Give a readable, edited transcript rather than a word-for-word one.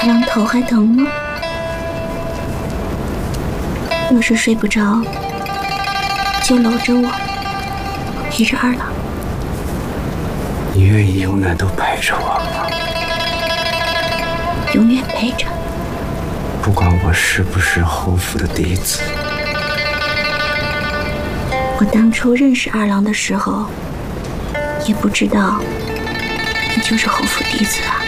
郎头还疼吗？要是睡不着，就搂着我，陪着二郎。 你愿意永远都陪着我吗？ 永远陪着。 不管我是不是侯府的嫡子。 我当初认识二郎的时候，也不知道你就是侯府嫡子啊。